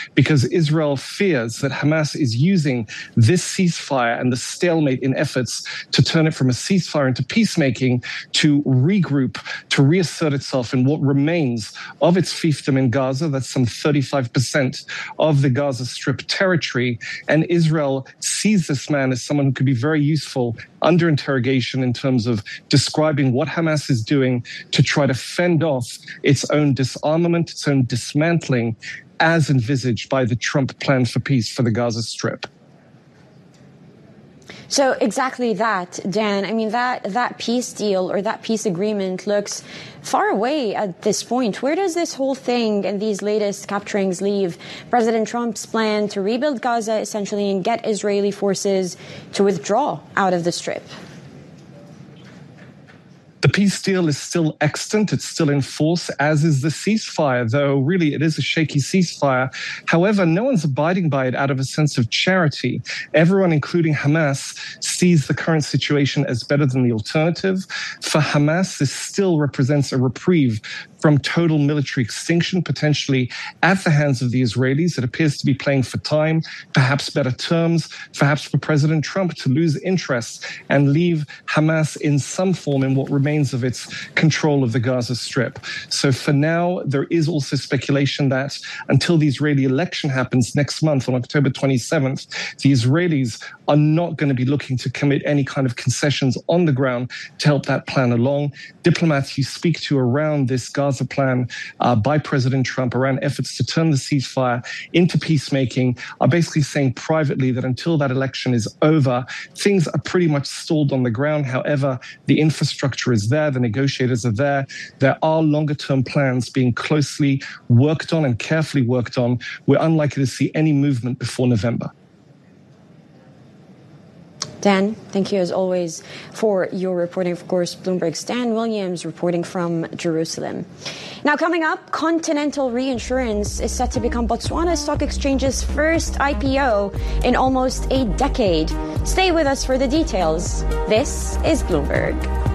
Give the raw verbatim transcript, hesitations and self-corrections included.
because Israel fears that Hamas is using this ceasefire and the stalemate in efforts to turn it from a ceasefire into peacemaking to regroup, to reassert itself in what remains of its fiefdom in Gaza. That's some thirty-five percent of the Gaza Strip territory. And Israel sees this man as someone who could be very useful under interrogation in terms of describing what Hamas is doing to try to fend off its own disarmament, its own dismantling, as envisaged by the Trump plan for peace for the Gaza Strip. So exactly that, Dan. I mean, that that peace deal or that peace agreement looks far away at this point. Where does this whole thing and these latest capturings leave President Trump's plan to rebuild Gaza, essentially, and get Israeli forces to withdraw out of the Strip? The peace deal is still extant. It's still in force, as is the ceasefire, though really it is a shaky ceasefire. However, no one's abiding by it out of a sense of charity. Everyone, including Hamas, sees the current situation as better than the alternative. For Hamas, this still represents a reprieve from total military extinction, potentially at the hands of the Israelis. It appears to be playing for time, perhaps better terms, perhaps for President Trump to lose interest and leave Hamas in some form in what remains of its control of the Gaza Strip. So for now, there is also speculation that until the Israeli election happens next month on October twenty-seventh, the Israelis are not going to be looking to commit any kind of concessions on the ground to help that plan along. Diplomats you speak to around this Gaza plan uh, by President Trump around efforts to turn the ceasefire into peacemaking are basically saying privately that until that election is over, things are pretty much stalled on the ground. However, the infrastructure is there, the negotiators are there. There are longer-term plans being closely worked on and carefully worked on. We're unlikely to see any movement before November. Dan, thank you as always for your reporting. Of course, Bloomberg's Dan Williams reporting from Jerusalem. Now coming up, Continental Reinsurance is set to become Botswana Stock Exchange's first I P O in almost a decade. Stay with us for the details. This is Bloomberg.